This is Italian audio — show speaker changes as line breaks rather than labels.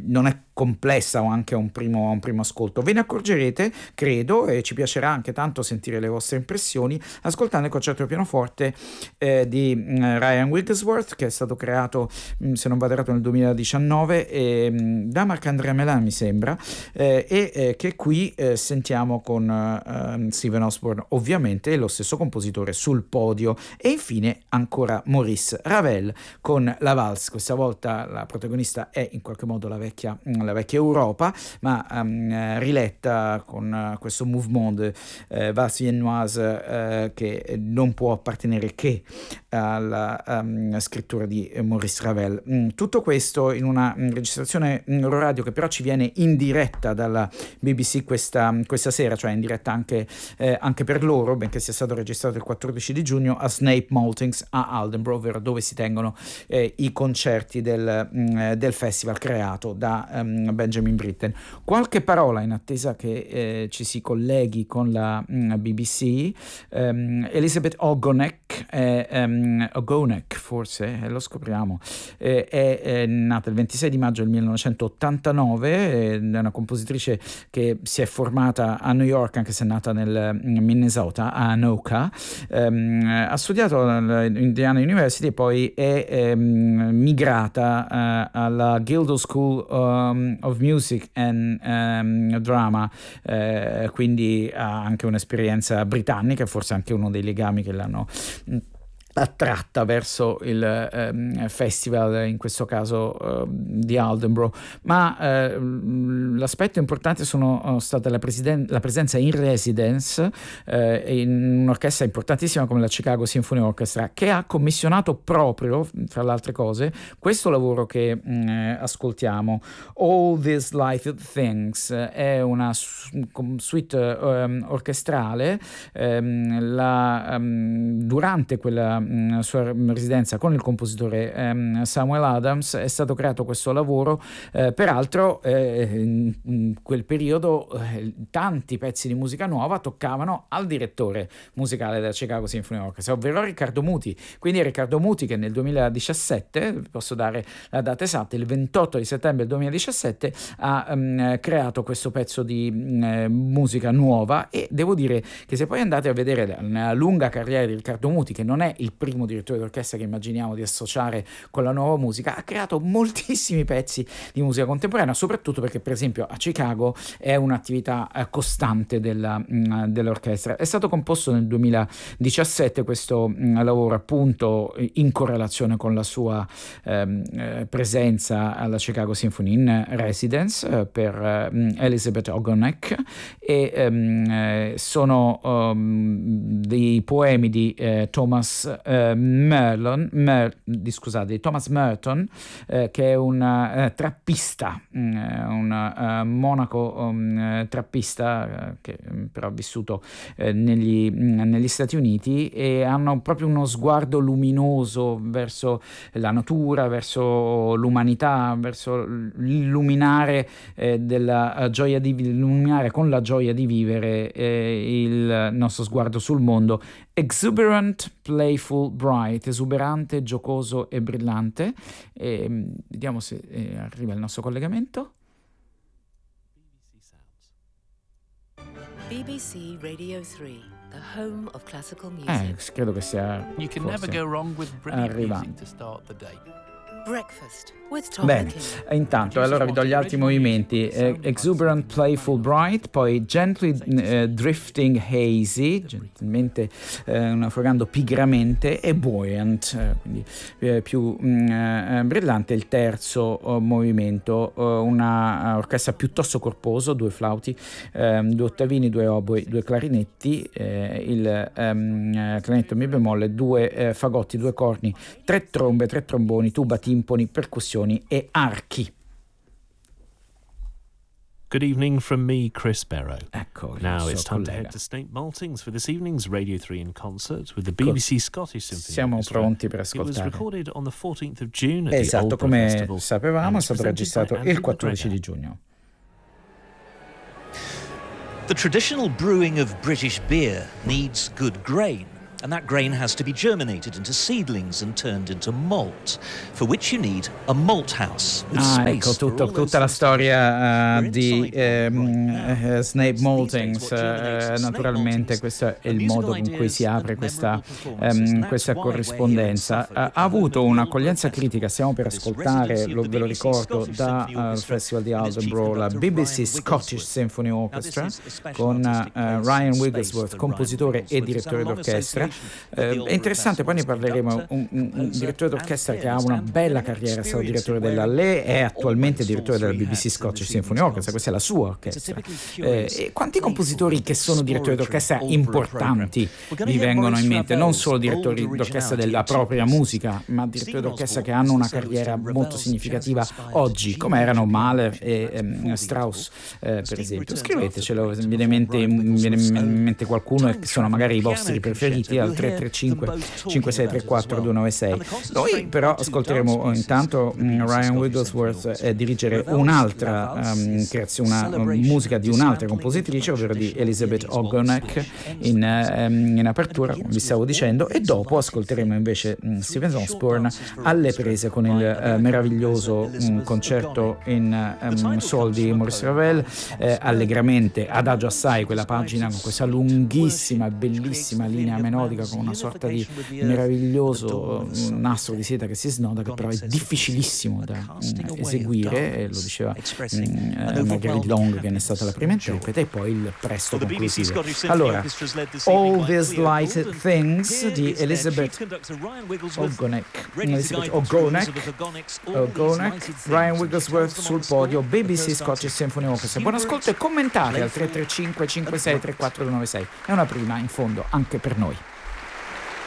non è complessa, o anche a un primo ascolto. Ve ne accorgerete, credo, e ci piacerà anche tanto sentire le vostre impressioni ascoltando il concerto di pianoforte di Ryan Wigglesworth, che è stato creato, se non vado errato, nel 2019 da Marc-André Melin, mi sembra, e che qui sentiamo con Stephen Osborne, ovviamente lo stesso compositore sul podio, e infine ancora Maurice Ravel con la valse. Questa volta la protagonista è in qualche modo la vecchia Europa, ma riletta con questo mouvement de valse viennoise che non può appartenere che alla scrittura di Maurice Ravel. Tutto questo in una registrazione radio che però ci viene in diretta dalla BBC questa sera, cioè in diretta anche per loro, benché sia stato registrato il 14 di giugno a Snape Maltings a Aldenborough, ovvero dove si tengono i concerti del festival creato da Benjamin Britten. Qualche parola in attesa che ci si colleghi con la BBC. Elizabeth Ogonek, forse, lo scopriamo, è nata il 26 di maggio del 1989, è una compositrice che si è formata a New York, anche se è nata nel Minnesota, a Anoka. Ha studiato all'Indiana University e poi è migrata alla Guildhall School of Music and Drama, quindi ha anche un'esperienza britannica, forse anche uno dei legami che l'hanno attratta verso il festival, in questo caso di Aldenborough. Ma l'aspetto importante sono state la presenza in residence in un'orchestra importantissima come la Chicago Symphony Orchestra, che ha commissionato proprio, fra le altre cose, questo lavoro che ascoltiamo, All These Little Things. È una suite orchestrale. Durante quella sua residenza con il compositore Samuel Adams è stato creato questo lavoro. Peraltro in quel periodo tanti pezzi di musica nuova toccavano al direttore musicale della Chicago Symphony Orchestra, ovvero Riccardo Muti. Quindi Riccardo Muti, che nel 2017, posso dare la data esatta, il 28 di settembre 2017 ha creato questo pezzo di musica nuova. E devo dire che se poi andate a vedere la lunga carriera di Riccardo Muti, che non è il primo direttore d'orchestra che immaginiamo di associare con la nuova musica, ha creato moltissimi pezzi di musica contemporanea, soprattutto perché per esempio a Chicago è un'attività costante dell'orchestra. È stato composto nel 2017 questo lavoro, appunto in correlazione con la sua presenza alla Chicago Symphony in residence per Elizabeth Ogonek, e sono dei poemi di Thomas Merton, che è un trappista, un monaco trappista che però ha vissuto negli Stati Uniti, e hanno proprio uno sguardo luminoso verso la natura, verso l'umanità, verso l'illuminare della gioia di illuminare con la gioia di vivere il nostro sguardo sul mondo. Exuberant, playful, bright, esuberante, giocoso e brillante. Vediamo se arriva il nostro collegamento.
BBC Radio 3, the home of classical music.
Credo che sia
You can never go wrong with brilliant music to start the day.
Breakfast with Tom
Bene,
McKinnon.
intanto allora vi do gli altri movimenti. Exuberant, playful, bright, poi gently drifting, hazy, gentilmente naufragando pigramente, e buoyant, quindi più brillante. Il terzo movimento, una orchestra piuttosto corposo, 2 flauti, 2 ottavini, 2 oboi, 2 clarinetti, il clarinetto mi bemolle, 2 fagotti, 2 corni, 3 trombe, 3 tromboni, tuba, timpani, percussioni e archi.
Good evening from me, Chris Barrow.
Ecco,
Now it's time to head to Snape Maltings for this evening's Radio 3 in concert with the BBC Scottish Symphony
Siamo
Orchestra.
pronti per
It was
ascoltare.
recorded on the 14th of June at the
Esatto,
Old
come
Festival,
sapevamo, è stato registrato il 14 di giugno.
The traditional brewing of British beer needs good grain, And that grain has to be germinated into seedlings and turned into malt, for which you need a malt house with space.
Ecco tutta la storia di Snape Maltings. Naturalmente questo è il modo con cui si apre questa corrispondenza. Ha avuto un'accoglienza critica. Stiamo per ascoltare, ve lo ricordo, dal Festival di Aldeburgh, la BBC Scottish Symphony Orchestra con Ryan Wigglesworth, compositore e direttore d'orchestra. È interessante, poi ne parleremo. Un direttore d'orchestra che ha una bella carriera, è stato direttore della LE, è attualmente direttore della BBC Scottish Symphony Orchestra, questa è la sua orchestra. E quanti compositori che sono direttori d'orchestra importanti vi vengono in mente? Non solo direttori d'orchestra della propria musica, ma direttori d'orchestra che hanno una carriera molto significativa oggi, come erano Mahler e Strauss, per esempio. Scrivetecelo, mi viene in mente qualcuno che sono magari i vostri preferiti al 335 5634 296. Noi però ascolteremo intanto Ryan Wigglesworth dirigere un'altra creazione, una musica di un'altra compositrice, ovvero di Elizabeth Ogonek in apertura, come vi stavo dicendo, e dopo ascolteremo invece Stephen Osborne alle prese con il meraviglioso concerto in sol di Maurice Ravel, allegramente adagio assai, quella pagina con questa lunghissima e bellissima linea melodica con una sorta di meraviglioso nastro di seta che si snoda, che però è difficilissimo da eseguire, lo diceva Marguerite Long, che ne è stata la prima interprete, e poi il presto conclusivo. Allora, All These Lighted Things di Elizabeth Ogonek, Ryan Wigglesworth sul podio, BBC Scottish Symphony Orchestra. Buon ascolto e commentate al 335 5634 296. È una prima in fondo anche per noi.